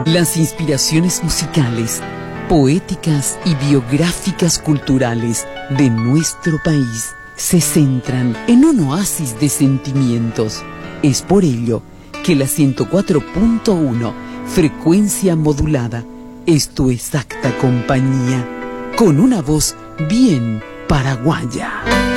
Las inspiraciones musicales, poéticas y biográficas culturales de nuestro país se centran en un oasis de sentimientos. Es por ello que la 104.1, frecuencia modulada, es tu exacta compañía, con una voz bien paraguaya.